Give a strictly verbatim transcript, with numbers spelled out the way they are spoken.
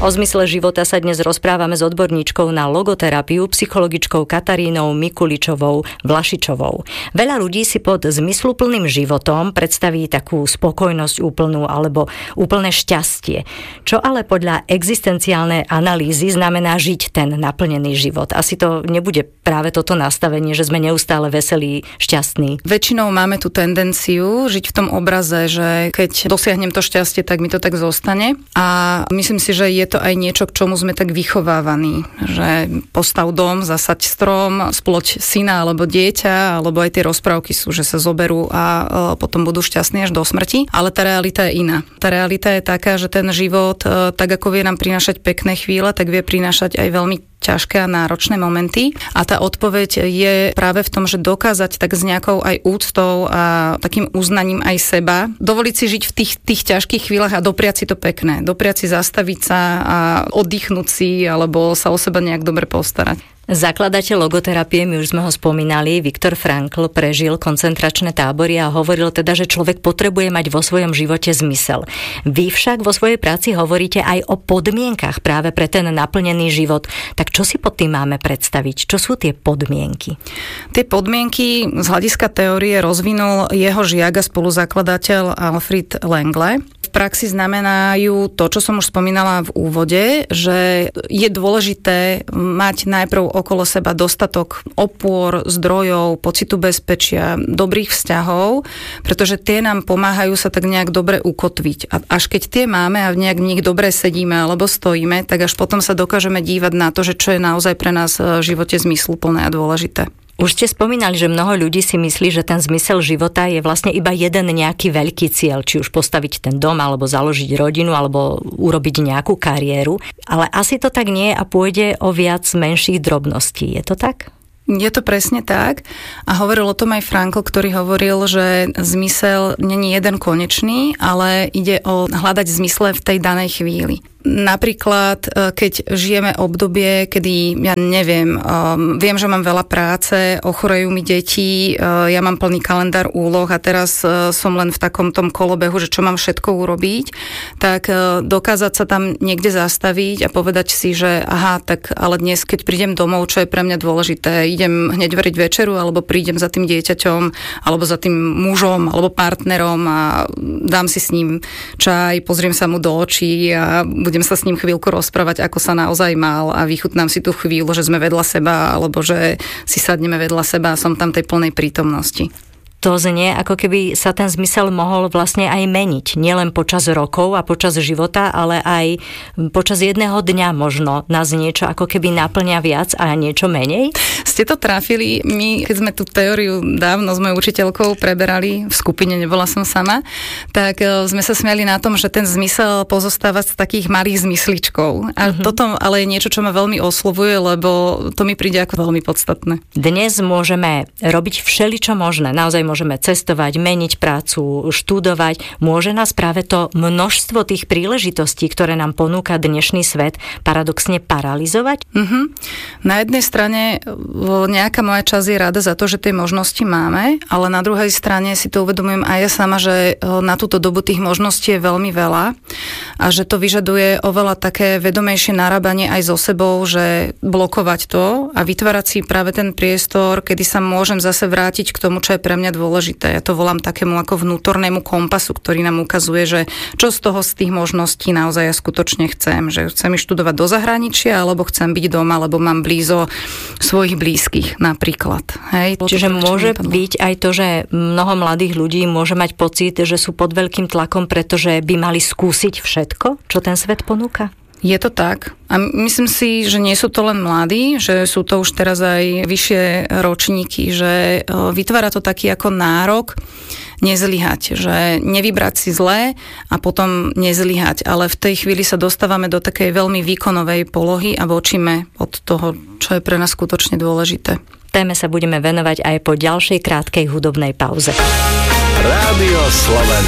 O zmysle života sa dnes rozprávame s odborníčkou na logoterapiu, psychologičkou Katarínou Mikuličovou Vlašičovou. Veľa ľudí si pod zmysluplným životom predstaví takú spokojnosť úplnú alebo úplné šťastie. Čo ale podľa existenciálnej analýzy znamená žiť ten naplnený život? Asi to nebude práve toto nastavenie, že sme neustále veselí, šťastní. Väčšinou máme tú tendenciu žiť v tom obraze, že keď dosiahnem to šťastie, tak mi to tak zostane. A myslím si, že je to aj niečo, k čomu sme tak vychovávaní, že postav dom, zasaď strom, sploď syna alebo dieťa, alebo aj tie rozprávky sú, že sa zoberú a potom budú šťastní až do smrti, ale tá realita je iná. Tá realita je taká, že ten život, tak ako vie nám prinášať pekné chvíle, tak vie prinášať aj veľmi ťažké a náročné momenty. A tá odpoveď je práve v tom, že dokázať tak s nejakou aj úctou a takým uznaním aj seba, dovoliť si žiť v tých, tých ťažkých chvíľach a dopriať si to pekné. Dopriať si zastaviť sa a oddychnúť si alebo sa o seba nejak dobre postarať. Zakladateľ logoterapie, my už sme ho spomínali, Viktor Frankl prežil koncentračné tábory a hovoril teda, že človek potrebuje mať vo svojom živote zmysel. Vy však vo svojej práci hovoríte aj o podmienkach práve pre ten naplnený život. Tak čo si pod tým máme predstaviť? Čo sú tie podmienky? Tie podmienky z hľadiska teórie rozvinul jeho žiak a spoluzakladateľ Alfred Langley. V praxi znamenajú to, čo som už spomínala v úvode, že je dôležité mať najprv okolo seba dostatok opôr, zdrojov, pocitu bezpečia, dobrých vzťahov, pretože tie nám pomáhajú sa tak nejak dobre ukotviť. A až keď tie máme a nejak v nich dobre sedíme alebo stojíme, tak až potom sa dokážeme dívať na to, že čo je naozaj pre nás v živote zmysluplné a dôležité. Už ste spomínali, že mnoho ľudí si myslí, že ten zmysel života je vlastne iba jeden nejaký veľký cieľ, či už postaviť ten dom, alebo založiť rodinu, alebo urobiť nejakú kariéru. Ale asi to tak nie je a pôjde o viac menších drobností. Je to tak? Je to presne tak a hovoril o tom aj Frankl, ktorý hovoril, že zmysel nie je jeden konečný, ale ide o hľadať zmysle v tej danej chvíli. Napríklad, keď žijeme obdobie, kedy, ja neviem, um, viem, že mám veľa práce, ochorejú mi deti, uh, ja mám plný kalendár úloh a teraz uh, som len v takom tom kolobehu, že čo mám všetko urobiť, tak uh, dokázať sa tam niekde zastaviť a povedať si, že aha, tak ale dnes, keď prídem domov, čo je pre mňa dôležité, idem hneď variť večeru, alebo prídem za tým dieťaťom, alebo za tým mužom, alebo partnerom a dám si s ním čaj, pozriem sa mu do očí a budem budem sa s ním chvíľku rozprávať, ako sa naozaj mal a vychutnám si tú chvíľu, že sme vedľa seba, alebo že si sadneme vedľa seba a som tam tej plnej prítomnosti. To znie, ako keby sa ten zmysel mohol vlastne aj meniť. Nielen počas rokov a počas života, ale aj počas jedného dňa možno nás niečo ako keby naplňa viac a niečo menej. Ste to trafili. My, keď sme tú teóriu dávno s mojou učiteľkou preberali, v skupine, nebola som sama, tak sme sa smiali na tom, že ten zmysel pozostáva z takých malých zmysličkov. A uh-huh. toto ale je niečo, čo ma veľmi oslovuje, lebo to mi príde ako veľmi podstatné. Dnes môžeme robiť všeličo možné. Naozaj môžeme cestovať, meniť prácu, študovať. Môže nás práve to množstvo tých príležitostí, ktoré nám ponúka dnešný svet, paradoxne paralizovať? Mm-hmm. Na jednej strane nejaká moja časť je rada za to, že tie možnosti máme, ale na druhej strane si to uvedomujem aj ja sama, že na túto dobu tých možností je veľmi veľa a že to vyžaduje oveľa také vedomejšie narábanie aj so sebou, že blokovať to a vytvárať si práve ten priestor, kedy sa môžem zase vrátiť k tomu, čo je pre mňa dôležité. Ja to volám takému ako vnútornému kompasu, ktorý nám ukazuje, že čo z toho z tých možností naozaj ja skutočne chcem. Že chcem ísť študovať do zahraničia, alebo chcem byť doma, alebo mám blízo svojich blízkych napríklad. Hej? Čiže to, môže byť aj to, že mnoho mladých ľudí môže mať pocit, že sú pod veľkým tlakom, pretože by mali skúsiť všetko, čo ten svet ponúka? Je to tak. A myslím si, že nie sú to len mladí, že sú to už teraz aj vyššie ročníky, že vytvára to taký ako nárok nezlyhať, že nevybrať si zlé a potom nezlyhať, ale v tej chvíli sa dostávame do takej veľmi výkonovej polohy a vočíme od toho, čo je pre nás skutočne dôležité. Téme sa budeme venovať aj po ďalšej krátkej hudobnej pauze. Rádio Sloven.